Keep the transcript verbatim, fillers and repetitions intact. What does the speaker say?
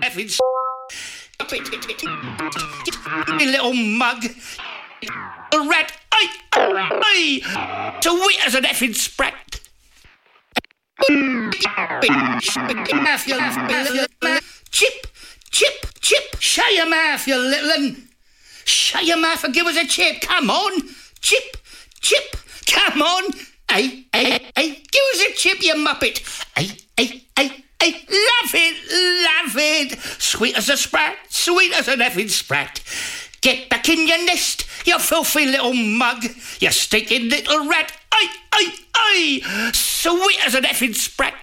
effing you little mug. A rat. Aye, aye. Sweet as an effing sprat. Chip, chip, chip. Shut your mouth, you little un. Shut your mouth and give us a chip. Come on. Chip, chip. Come on. Hey, hey, hey. Give us a chip, you muppet. Hey, hey, hey. Hey, love it, love it. Sweet as a sprat, sweet as an effing sprat. Get back in your nest, you filthy little mug. You stinking little rat. Aye, aye, aye. Sweet as an effing sprat.